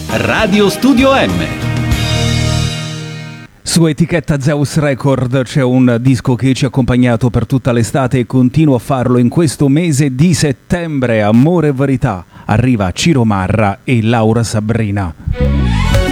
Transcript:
Radio Studio M. Su etichetta Zeus Record c'è un disco che ci ha accompagnato per tutta l'estate e continua a farlo in questo mese di settembre. Amore e verità. Arriva Ciro Marra e Laura Sabrina.